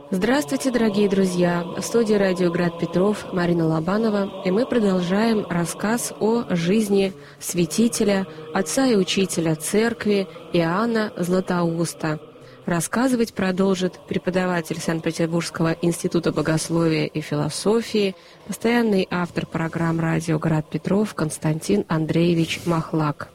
Здравствуйте, дорогие друзья! В студии радио «Град Петров» Марина Лобанова, и мы продолжаем рассказ о жизни святителя, отца и учителя церкви Иоанна Златоуста. Рассказывать продолжит преподаватель Санкт-Петербургского института богословия и философии, постоянный автор программ радио «Град Петров» Константин Андреевич Махлак.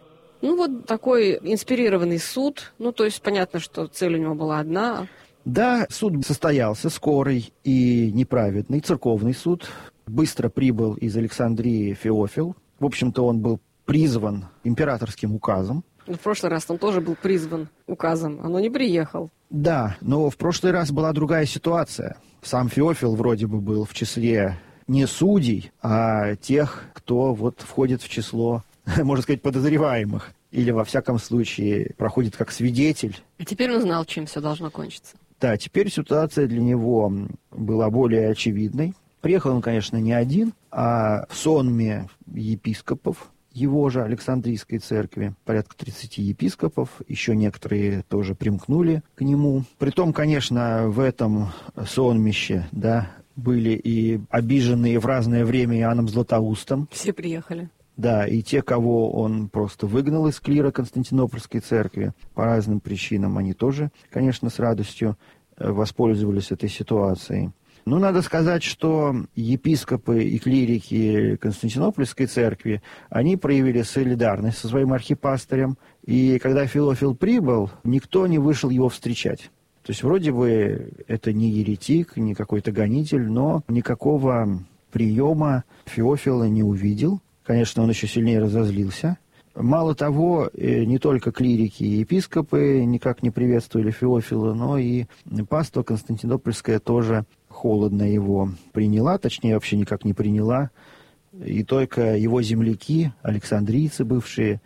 Такой инспирированный суд. То есть понятно, что цель у него была одна. Да, суд состоялся, скорый и неправедный, церковный суд. Быстро прибыл из Александрии Феофил. В общем-то, он был призван императорским указом. В прошлый раз он тоже был призван указом, но не приехал. Да, но в прошлый раз была другая ситуация. Сам Феофил вроде бы был в числе не судей, а тех, кто входит в число, можно сказать, подозреваемых. Или, во всяком случае, проходит как свидетель. А теперь он знал, чем все должно кончиться. Да, теперь ситуация для него была более очевидной. Приехал он, конечно, не один, а в сонме епископов его же Александрийской церкви. Порядка 30 епископов, еще некоторые тоже примкнули к нему. Притом, конечно, в этом сонмище, были и обиженные в разное время Иоанном Златоустом. Все приехали. Да, и те, кого он просто выгнал из клира Константинопольской церкви по разным причинам, они тоже, конечно, с радостью воспользовались этой ситуацией. Надо сказать, что епископы и клирики Константинопольской церкви, они проявили солидарность со своим архипастырем, и когда Феофил прибыл, никто не вышел его встречать. То есть вроде бы это не еретик, не какой-то гонитель, но никакого приема Феофила не увидел. Конечно, он еще сильнее разозлился. Мало того, не только клирики и епископы никак не приветствовали Феофила, но и паства Константинопольская тоже холодно его приняла, точнее, вообще никак не приняла. И только его земляки, александрийцы, бывшие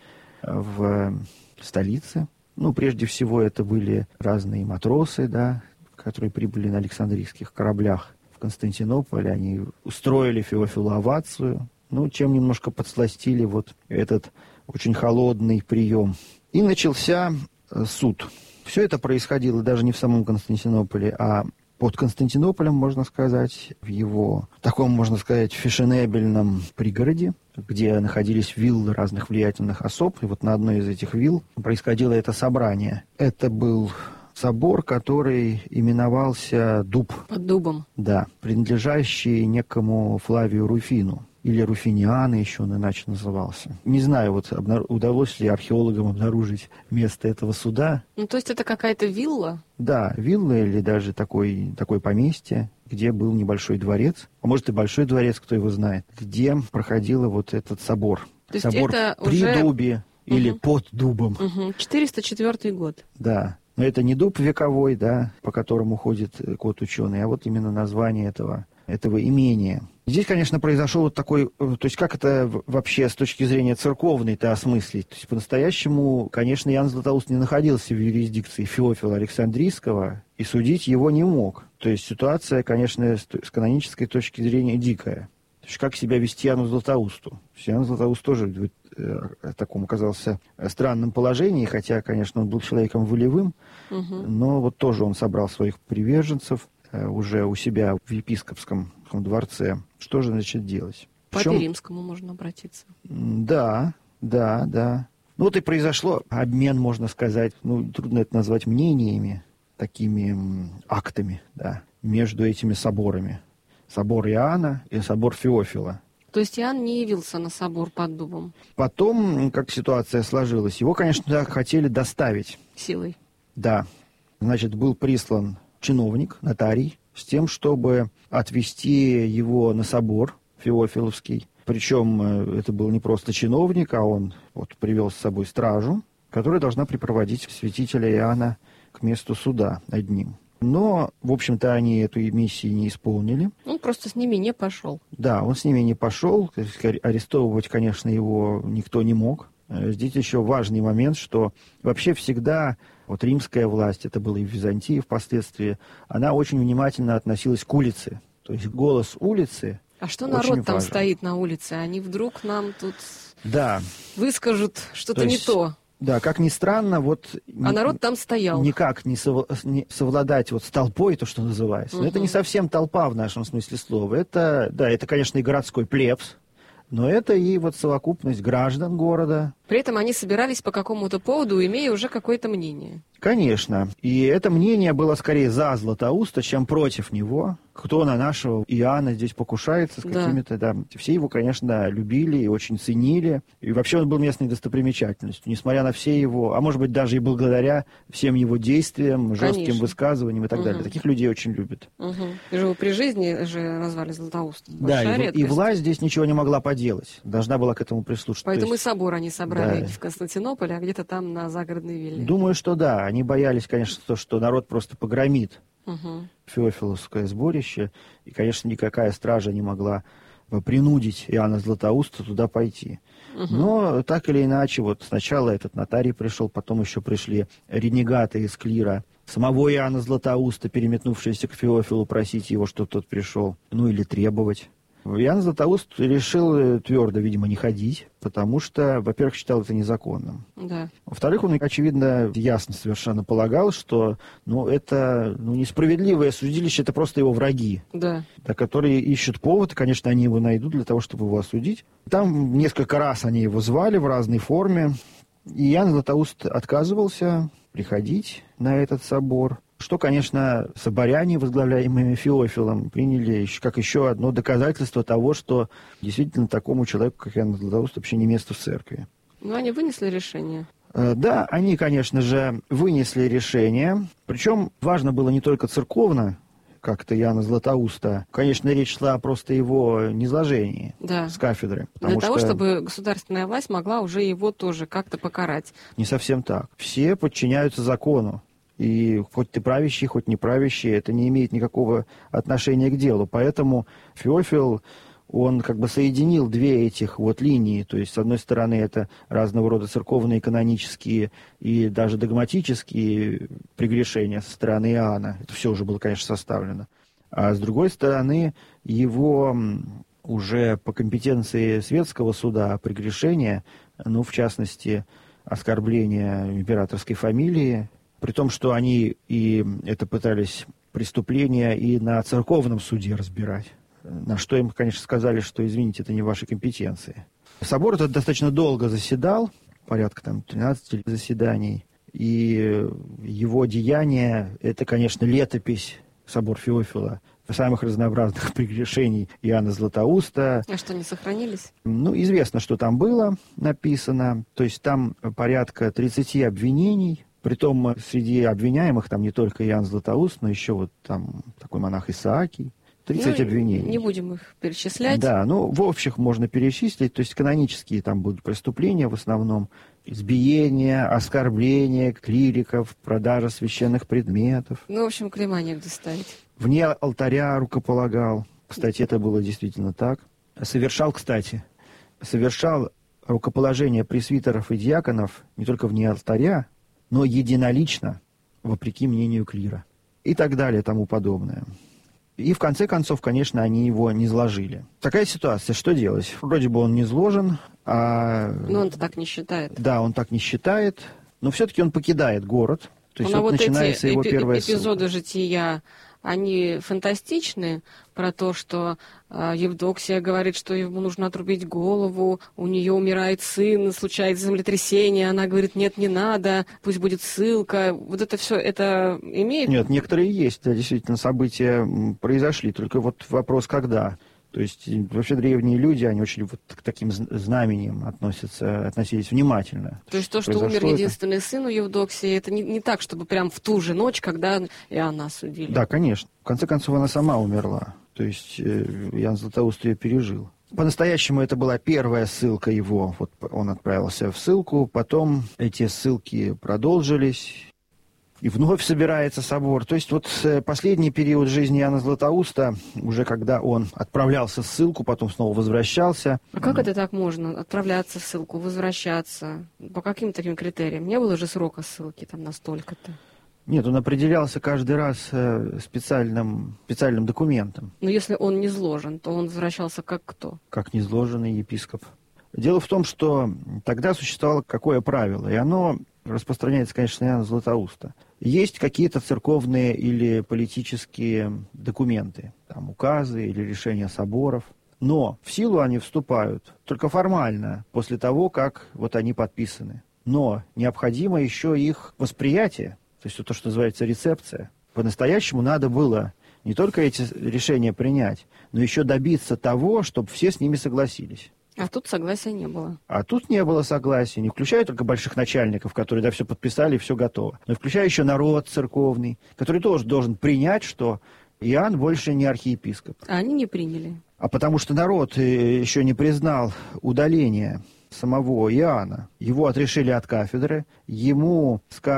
в столице, прежде всего это были разные матросы, которые прибыли на александрийских кораблях в Константинополь, они устроили Феофилу овацию, чем немножко подсластили этот очень холодный прием. И начался суд. Все это происходило даже не в самом Константинополе, а под Константинополем, можно сказать, в его таком, можно сказать, фешенебельном пригороде, где находились виллы разных влиятельных особ. И на одной из этих вилл происходило это собрание. Это был собор, который именовался Дуб. Под дубом. Да, принадлежащий некому Флавию Руфину. Или Руфиниана еще он иначе назывался. Не знаю, удалось ли археологам обнаружить место этого суда. То есть это какая-то вилла? Да, вилла или даже такое поместье, где был небольшой дворец, а может и большой дворец, кто его знает, где проходил этот собор. То есть собор это при уже... дубе или под дубом. 404 год. Да. Но это не дуб вековой, по которому ходит кот ученый, а именно название этого имения. Здесь, конечно, произошел такой, то есть как это вообще с точки зрения церковной-то осмыслить? То есть по-настоящему, конечно, Иоанн Златоуст не находился в юрисдикции Феофила Александрийского и судить его не мог. То есть ситуация, конечно, с канонической точки зрения дикая. То есть как себя вести Иоанну Златоусту? Иоанн Златоуст тоже в таком оказался странном положении, хотя, конечно, он был человеком волевым, но тоже он собрал своих приверженцев уже у себя в епископском дворце. Что же, делать? К Папе Римскому можно обратиться. Да. И произошло обмен, можно сказать, трудно это назвать мнениями, такими актами, между этими соборами. Собор Иоанна и собор Феофила. То есть Иоанн не явился на собор под дубом? Потом, как ситуация сложилась, его, конечно, хотели доставить. Силой? Да. Был прислан чиновник, нотарий, с тем, чтобы отвезти его на собор Феофиловский. Причем это был не просто чиновник, а он привел с собой стражу, которая должна припроводить святителя Иоанна к месту суда одним. Но, в общем-то, они эту миссию не исполнили. Он просто с ними не пошел. Да, он с ними не пошел. Арестовывать, конечно, его никто не мог. Здесь еще важный момент, что вообще всегда римская власть, это было и в Византии впоследствии, она очень внимательно относилась к улице. То есть голос улицы. А что народ там стоит на улице? Они вдруг нам тут выскажут что-то не то. Да, как ни странно, вот... А народ там стоял. Никак не совладать вот с толпой, то, что называется. Но это не совсем толпа в нашем смысле слова. Это, да, это, конечно, и городской плебс, но это и вот совокупность граждан города. При этом они собирались по какому-то поводу, имея уже какое-то мнение. Конечно. И это мнение было скорее за Златоуста, чем против него. Кто на нашего Иоанна здесь покушается с какими-то... Да. Все его, конечно, любили и очень ценили. И вообще он был местной достопримечательностью. Несмотря на все его... А может быть, даже и благодаря всем его действиям, жестким высказываниям и так далее. Таких людей очень любят. Его при жизни же назвали Златоустом. Да, и власть здесь ничего не могла поделать. Должна была к этому прислушаться. Поэтому и собор они собрали в Константинополе, а где-то там на загородной вилле. Думаю, что да. Они боялись, конечно, что народ просто погромит Феофиловское сборище. И, конечно, никакая стража не могла принудить Иоанна Златоуста туда пойти. Но так или иначе, вот сначала этот нотарий пришел, потом еще пришли ренегаты из клира самого Иоанна Златоуста, переметнувшиеся к Феофилу, просить его, чтобы тот пришел, ну или требовать. Иоанн Златоуст решил твердо, видимо, не ходить, потому что, во-первых, считал это незаконным. Да. Во-вторых, он, очевидно, ясно совершенно полагал, что это несправедливое судилище, это просто его враги, которые ищут повод, и, конечно, они его найдут для того, чтобы его осудить. Там несколько раз они его звали в разной форме, и Иоанн Златоуст отказывался приходить на этот собор. Что, конечно, соборяне, возглавляемые Феофилом, приняли как еще одно доказательство того, что действительно такому человеку, как Иоанн Златоуст, вообще не место в церкви. Но они вынесли решение. Да, они, конечно же, вынесли решение. Причем важно было не только церковно, как-то Иоанна Златоуста. Конечно, речь шла просто о его низложении с кафедры. Для того, чтобы государственная власть могла уже его тоже как-то покарать. Не совсем так. Все подчиняются закону. И хоть ты правящий, хоть не правящий, это не имеет никакого отношения к делу. Поэтому Феофил, он как бы соединил две этих вот линии. То есть, с одной стороны, это разного рода церковные, канонические и даже догматические прегрешения со стороны Иоанна. Это все уже было, конечно, составлено. А с другой стороны, его уже по компетенции светского суда прегрешения, в частности, оскорбление императорской фамилии, при том, что они и это пытались преступления и на церковном суде разбирать. На что им, конечно, сказали, что, извините, это не ваши компетенции. Собор этот достаточно долго заседал, порядка 13 заседаний. И его деяния, это, конечно, летопись, собор Феофила, самых разнообразных прегрешений Иоанна Златоуста. А что, не сохранились? Известно, что там было написано. То есть там порядка 30 обвинений. Притом среди обвиняемых там не только Иоанн Златоуст, но еще там такой монах Исаакий. 30 обвинений. Не будем их перечислять. Да, в общих можно перечислить. То есть канонические там будут преступления в основном. Избиение, оскорбление клириков, продажа священных предметов. В общем, клейма негде ставить. Вне алтаря рукополагал. Кстати, это было действительно так. Совершал рукоположение пресвитеров и диаконов не только вне алтаря, но единолично, вопреки мнению клира. И так далее, тому подобное. И в конце концов, конечно, они его не изложили. Такая ситуация, что делать? Вроде бы он не изложен, а... Но он-то так не считает. Да, он так не считает, но все-таки он покидает город. То есть начинается его первая ссылка. Эпизоды жития, они фантастичны, про то, что Евдоксия говорит, что ему нужно отрубить голову, у нее умирает сын, случается землетрясение, она говорит, нет, не надо, пусть будет ссылка. Вот это все, это имеет? Нет, некоторые есть, да, действительно, события произошли, только вот вопрос, когда. То есть вообще древние люди, они очень вот к таким знамениям относились внимательно. То есть то, что умер единственный сын у Евдоксии, это не так, чтобы прям в ту же ночь, когда Иоанна осудили? Да, конечно. В конце концов, она сама умерла. То есть Иоанн Златоуст ее пережил. По-настоящему это была первая ссылка его. Вот он отправился в ссылку, потом эти ссылки продолжились. И вновь собирается собор. То есть вот последний период жизни Иоанна Златоуста, уже когда он отправлялся в ссылку, потом снова возвращался. А как это так можно? Отправляться в ссылку, возвращаться? По каким таким критериям? Не было же срока ссылки там настолько-то. Нет, он определялся каждый раз специальным документом. Но если он не изложен, то он возвращался как кто? Как незложенный епископ. Дело в том, что тогда существовало какое правило, и оно распространяется, конечно, на Иоанна Златоуста. Есть какие-то церковные или политические документы, там, указы или решения соборов, но в силу они вступают только формально, после того, как вот они подписаны. Но необходимо еще их восприятие, то есть то, что называется рецепция. По-настоящему надо было не только эти решения принять, но еще добиться того, чтобы все с ними согласились. А тут согласия не было. А тут не было согласия, не включая только больших начальников, которые, да, все подписали и все готово, но включая еще народ церковный, который тоже должен принять, что Иоанн больше не архиепископ. А они не приняли. А потому что народ еще не признал удаление самого Иоанна. Его отрешили от кафедры, ему,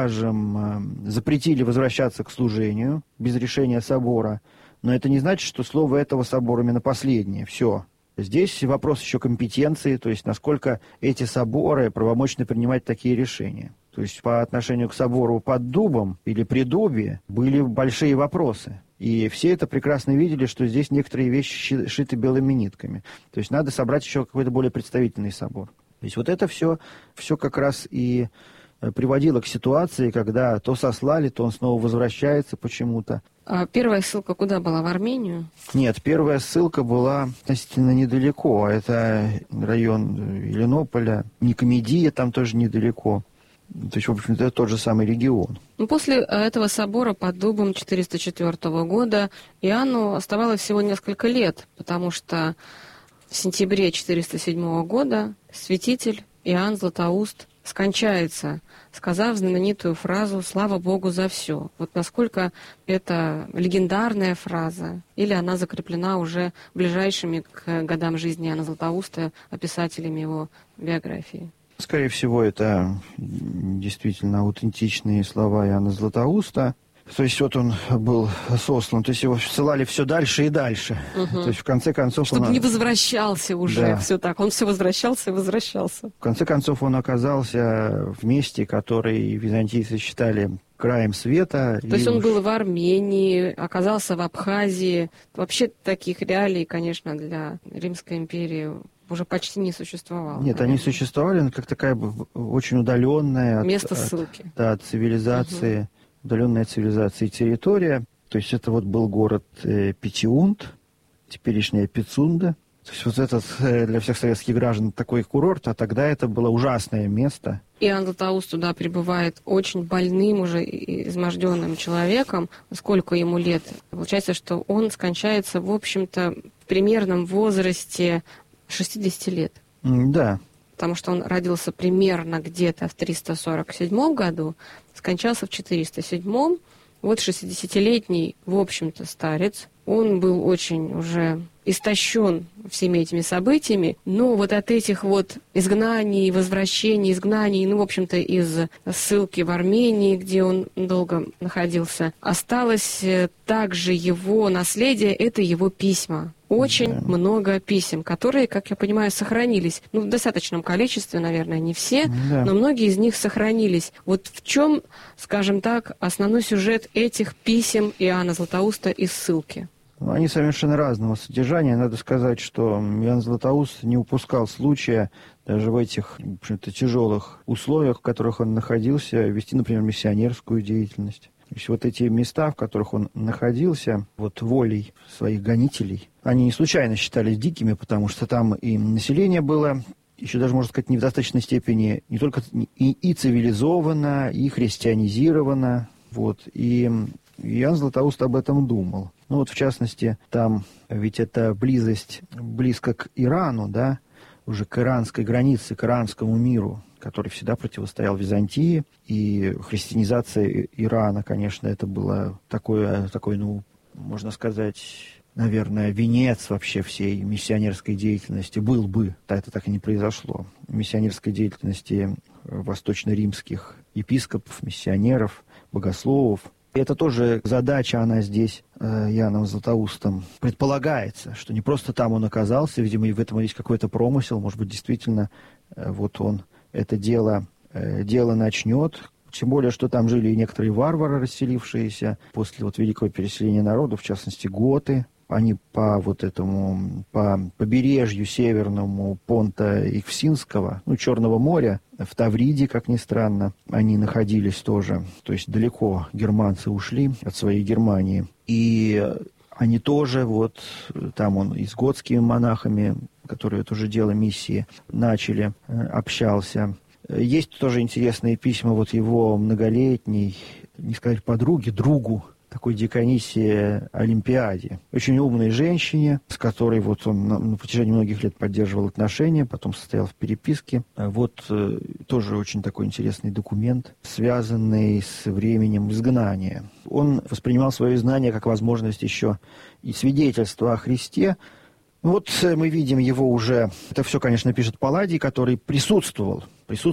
скажем, запретили возвращаться к служению без решения собора, но это не значит, что слово этого собора именно последнее. Все. Здесь вопрос еще компетенции, то есть насколько эти соборы правомочны принимать такие решения. То есть по отношению к собору под Дубом или при Дубе были большие вопросы. И все это прекрасно видели, что здесь некоторые вещи шиты белыми нитками. То есть надо собрать еще какой-то более представительный собор. То есть вот это все как раз и приводило к ситуации, когда то сослали, то он снова возвращается почему-то. А первая ссылка куда была? В Армению? Нет, первая ссылка была относительно недалеко. Это район Ленополя, Никомедия там тоже недалеко. То есть, в общем-то, это тот же самый регион. После этого собора под Дубом 404 года Иоанну оставалось всего несколько лет, потому что в сентябре 407 года святитель Иоанн Златоуст скончается, сказав знаменитую фразу «Слава Богу за все». Вот насколько это легендарная фраза, или она закреплена уже ближайшими к годам жизни Иоанна Златоуста описателями его биографии? Скорее всего, это действительно аутентичные слова Иоанна Златоуста. То есть вот он был сослан, то есть его ссылали все дальше и дальше. То есть в конце концов... Чтобы не возвращался уже, да. Все так. Он все возвращался и возвращался. В конце концов он оказался в месте, который византийцы считали краем света. То есть он был в Армении, оказался в Абхазии. Вообще таких реалий, конечно, для Римской империи уже почти не существовало. Нет, наверное. Они существовали, но как такая очень удаленная место ссылки. От цивилизации, удаленная от цивилизации территория. То есть это вот был город Петиунт, теперешняя Пицунда. То есть вот этот для всех советских граждан такой курорт, а тогда это было ужасное место. Иоанн Златоуст туда прибывает очень больным, уже изможденным человеком. Сколько ему лет? Получается, что он скончается, в общем-то, в примерном возрасте 60 лет. Да. Потому что он родился примерно где-то в 347 году, скончался в 407. Вот 60-летний, в общем-то, старец. Он был очень уже истощен всеми этими событиями, но вот от этих вот изгнаний, возвращений, изгнаний, ну, в общем-то, из ссылки в Армении, где он долго находился, осталось также его наследие, это его письма. Очень много писем, которые, как я понимаю, сохранились. Ну, в достаточном количестве, наверное, не все, но многие из них сохранились. Вот в чем, скажем так, основной сюжет этих писем Иоанна Златоуста из ссылки? Они совершенно разного содержания. Надо сказать, что Иоанн Златоуст не упускал случая даже в этих, в общем-то, тяжелых условиях, в которых он находился, вести, например, миссионерскую деятельность. То есть вот эти места, в которых он находился, вот волей своих гонителей, они не случайно считались дикими, потому что там и население было, еще даже, можно сказать, не в достаточной степени, не только и цивилизовано, и христианизировано, вот, и Иоанн Златоуст об этом думал. Ну вот, в частности, там ведь это близость близко к Ирану, да, уже к иранской границе, к иранскому миру, который всегда противостоял Византии, и христианизация Ирана, конечно, это было такой, ну, можно сказать, наверное, венец вообще всей миссионерской деятельности был бы, это так и не произошло, миссионерской деятельности восточно-римских епископов, миссионеров, богословов. И это тоже задача, она здесь Иоанном Златоустом предполагается, что не просто там он оказался, видимо, и в этом есть какой-то промысел, может быть, действительно, вот он это дело начнет. Тем более, что там жили и некоторые варвары, расселившиеся после вот великого переселения народов, в частности, готы, Они по побережью северному понта Ихвсинского, Черного моря, в Тавриде, как ни странно, они находились тоже. То есть далеко германцы ушли от своей Германии. И они тоже, там он и с готскими монахами, которые тоже дело миссии начали, общался. Есть тоже интересные письма его многолетней, не сказать подруге, другу, такой дикониссе Олимпиаде. Очень умной женщине, с которой он на протяжении многих лет поддерживал отношения, потом состоял в переписке. Тоже очень такой интересный документ, связанный с временем изгнания. Он воспринимал свое изгнание как возможность еще и свидетельства о Христе. Мы видим его уже, это все, конечно, пишет Палладий, который присутствовал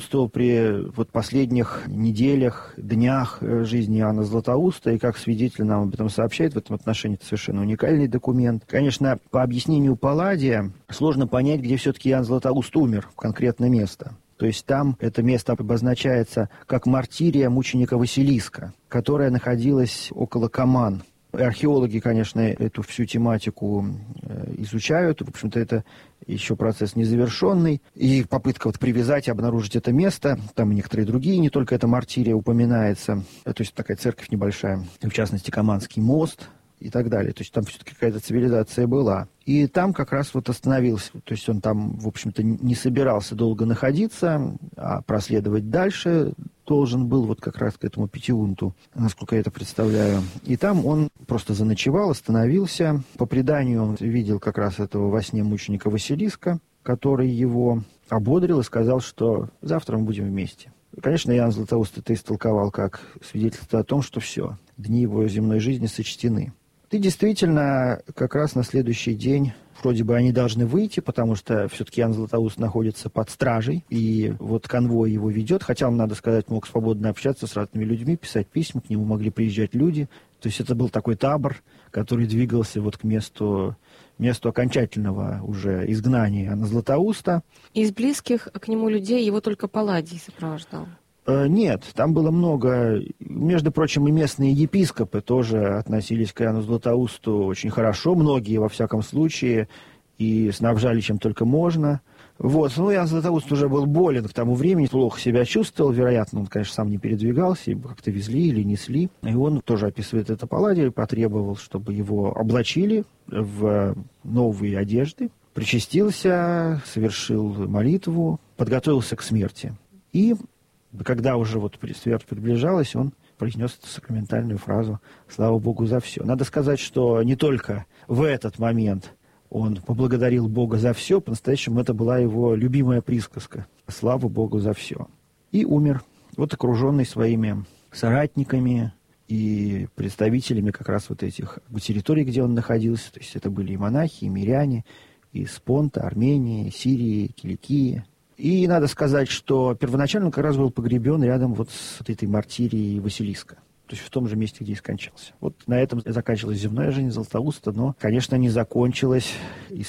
при последних неделях, днях жизни Иоанна Златоуста, и как свидетель нам об этом сообщает, в этом отношении это совершенно уникальный документ. Конечно, по объяснению Палладия сложно понять, где все-таки Иоанн Златоуст умер, в конкретное место. То есть там это место обозначается как мартирия мученика Василиска, которая находилась около Каман. Археологи, конечно, эту всю тематику изучают. В общем-то, это еще процесс незавершенный. И попытка привязать и обнаружить это место. Там и некоторые другие, не только эта мартирия упоминается. То есть такая церковь небольшая. В частности, Каманский мост и так далее. То есть там все-таки какая-то цивилизация была. И там как раз остановился. То есть он там, в общем-то, не собирался долго находиться, а проследовать дальше должен был как раз к этому Пятиунту, насколько я это представляю. И там он просто заночевал, остановился. По преданию он видел как раз этого во сне мученика Василиска, который его ободрил и сказал, что завтра мы будем вместе. Конечно, Иоанн Златоуст это истолковал как свидетельство о том, что все, дни его земной жизни сочтены. И действительно, как раз на следующий день вроде бы они должны выйти, потому что все-таки Иоанн Златоуст находится под стражей, и конвой его ведет, хотя он, надо сказать, мог свободно общаться с разными людьми, писать письма, к нему могли приезжать люди. То есть это был такой табор, который двигался к месту окончательного уже изгнания Иоанна Златоуста. Из близких к нему людей его только Палладий сопровождал. Нет, там было много. Между прочим, и местные епископы тоже относились к Иоанну Златоусту очень хорошо, многие, во всяком случае, и снабжали чем только можно. Иоанн Златоуст уже был болен к тому времени, плохо себя чувствовал, вероятно, он, конечно, сам не передвигался, его как-то везли или несли. И он тоже описывает это Палладий, потребовал, чтобы его облачили в новые одежды, причастился, совершил молитву, подготовился к смерти. И когда уже смерть приближалась, он произнес эту сакраментальную фразу «Слава Богу за все». Надо сказать, что не только в этот момент он поблагодарил Бога за все, по-настоящему это была его любимая присказка «Слава Богу за все». И умер, окруженный своими соратниками и представителями как раз этих территорий, где он находился. То есть это были и монахи, и миряне, из Понта, Армении, Сирии, Киликии. И надо сказать, что первоначально он как раз был погребен рядом с этой мартирией Василиска. То есть в том же месте, где и скончался. На этом заканчивалась земная жизнь Златоуста, но, конечно, не закончилась